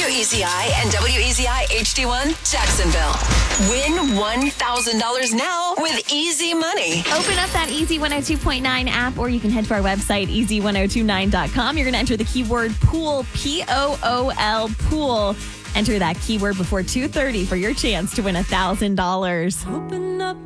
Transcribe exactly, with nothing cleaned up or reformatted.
E Z I and W E Z I H D one Jacksonville. Win one thousand dollars now with Easy Money. Open up that Easy one oh two point nine app, or you can head to our website, easy one oh two nine dot com. You're going to enter the keyword pool, P O O L, pool. Enter that keyword before two thirty for your chance to win one thousand dollars. Open up